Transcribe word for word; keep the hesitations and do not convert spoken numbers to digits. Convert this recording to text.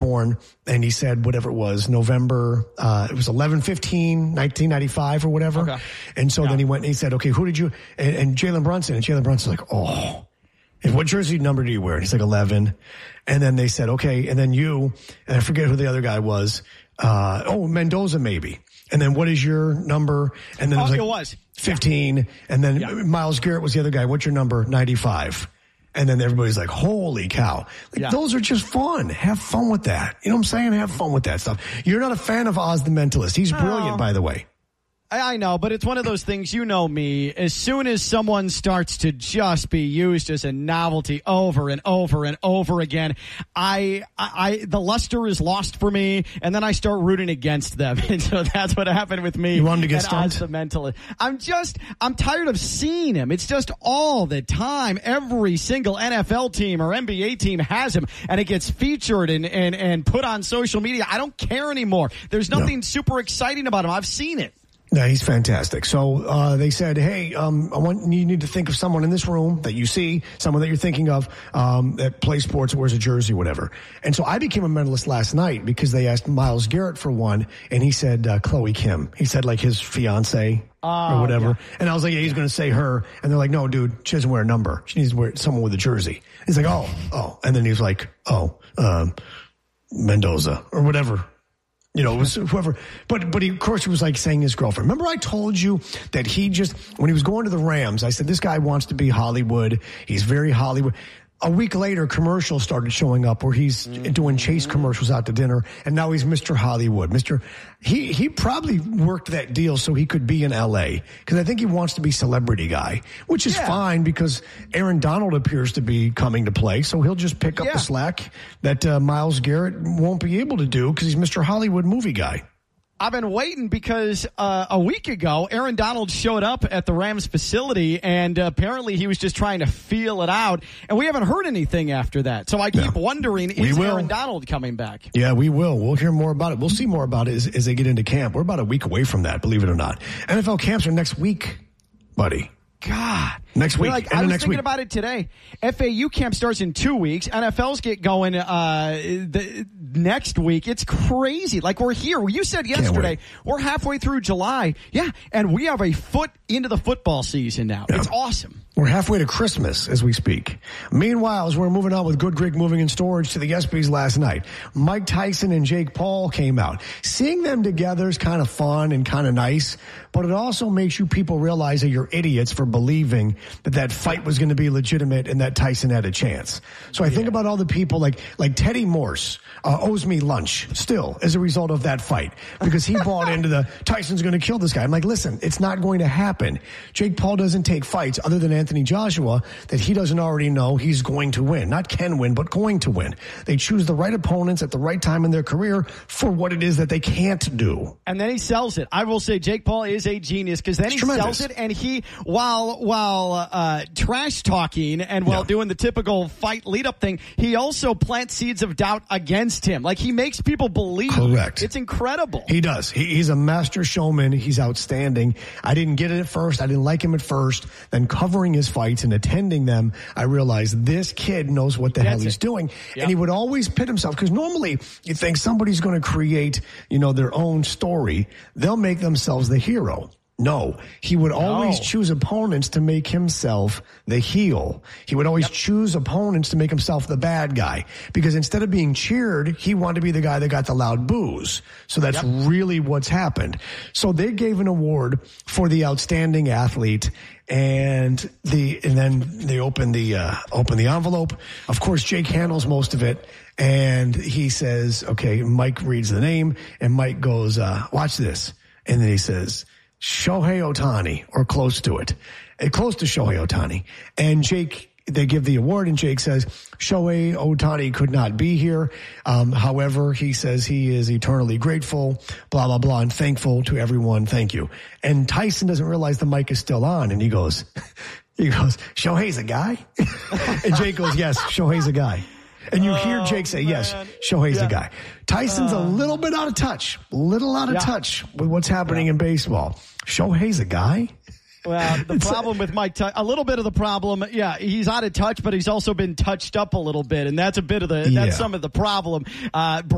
born, and he said whatever it was, November, uh, it was eleven fifteen nineteen ninety-five or whatever. Okay. And so yeah. then he went and he said, okay, who did you, and, and Jalen Brunson, and Jalen Brunson's like, oh, and what jersey number do you wear? And he's like eleven. And then they said, okay, and then you, and I forget who the other guy was, uh, oh, Mendoza maybe. And then what is your number? And then oh, it was like it was. fifteen. And then yeah. Myles Garrett was the other guy. What's your number? ninety-five. And then everybody's like, holy cow. Like, yeah. Those are just fun. Have fun with that. You know what I'm saying? Have fun with that stuff. You're not a fan of Oz the Mentalist. He's brilliant, oh. by the way. I know, but it's one of those things, you know me, as soon as someone starts to just be used as a novelty over and over and over again, I, I, I the luster is lost for me, and then I start rooting against them. And so that's what happened with me. You wanted to get stumped? As the Mentalist. I'm just, I'm tired of seeing him. It's just all the time. Every single N F L team or N B A team has him, and it gets featured and, and, and put on social media. I don't care anymore. There's nothing no. super exciting about him. I've seen it. Yeah, he's fantastic. So uh, they said, hey, um, I want you need to think of someone in this room that you see, someone that you're thinking of um, that plays sports, wears a jersey, whatever. And so I became a mentalist last night because they asked Myles Garrett for one, and he said uh, Chloe Kim. He said like his fiance oh, or whatever. Yeah. And I was like, yeah, he's going to say her. And they're like, no, dude, she doesn't wear a number. She needs to wear someone with a jersey. He's like, oh, oh. And then he's like, oh, um, Mendoza or whatever. You know, it was whoever, but, but he, of course, he was like saying his girlfriend. Remember I told you that he just, when he was going to the Rams, I said, this guy wants to be Hollywood. He's very Hollywood. A week later, commercials started showing up where he's mm-hmm. doing Chase commercials out to dinner, and now he's Mister Hollywood. Mister He he probably worked that deal so he could be in L A because I think he wants to be celebrity guy, which is yeah. fine because Aaron Donald appears to be coming to play, so he'll just pick up yeah. the slack that uh, Myles Garrett won't be able to do because he's Mister Hollywood movie guy. I've been waiting because uh, a week ago, Aaron Donald showed up at the Rams facility, and uh, apparently he was just trying to feel it out, and we haven't heard anything after that. So I keep yeah. wondering, is Aaron Donald coming back? Yeah, we will. We'll hear more about it. We'll see more about it as, as they get into camp. We're about a week away from that, believe it or not. N F L camps are next week, buddy. God. Next week. Like, I was next thinking week. about it today. F A U camp starts in two weeks. N F L's get going uh, the next week. It's crazy. Like, we're here. You said yesterday, we're halfway through July. Yeah, and we have a foot into the football season now. Yeah. It's awesome. We're halfway to Christmas as we speak. Meanwhile, as we're moving on with Good Greek Moving and Storage to the ESPYs last night, Mike Tyson and Jake Paul came out. Seeing them together is kind of fun and kind of nice, but it also makes you people realize that you're idiots for believing that that fight was going to be legitimate and that Tyson had a chance. So I yeah. think about all the people like like Teddy Morse uh, owes me lunch still as a result of that fight because he bought into the Tyson's going to kill this guy. I'm like, listen, it's not going to happen. Jake Paul doesn't take fights other than Anthony Joshua that he doesn't already know he's going to win. Not can win, but going to win. They choose the right opponents at the right time in their career for what it is that they can't do. And then he sells it. I will say Jake Paul is a genius because then it's he tremendous. sells it, and he, while while uh, trash talking and while yeah. doing the typical fight lead up thing, he also plants seeds of doubt against him. Like, he makes people believe. Correct. It's incredible. He does. He, he's a master showman. He's outstanding. I didn't get it at first. I didn't like him at first. Then covering his fights and attending them, I realized this kid knows what the That's hell he's it. doing. Yep. And he would always pit himself because normally you think somebody's going to create, you know, their own story. They'll make themselves the hero. No, he would always no. choose opponents to make himself the heel. He would always yep. choose opponents to make himself the bad guy because instead of being cheered, he wanted to be the guy that got the loud boos. So that's yep. really what's happened. So they gave an award for the outstanding athlete, and the and then they open the uh, open the envelope. Of course, Jake handles most of it, and he says, "Okay." Mike reads the name, and Mike goes, uh, "Watch this," and then he says, Shohei Ohtani, or close to it, uh, close to Shohei Ohtani. And Jake, they give the award, and Jake says, Shohei Ohtani could not be here. Um, however, he says he is eternally grateful, blah, blah, blah, and thankful to everyone. Thank you. And Tyson doesn't realize the mic is still on, and he goes, he goes, Shohei's a guy? And Jake goes, yes, Shohei's a guy. And you oh, hear Jake say, man. yes, Shohei's yeah. the guy. Tyson's uh, a little bit out of touch, little out of yeah. touch with what's happening yeah. in baseball. Shohei's a guy? Well, the problem with Mike, a little bit of the problem, yeah, he's out of touch, but he's also been touched up a little bit, and that's a bit of the, that's yeah. some of the problem. Uh,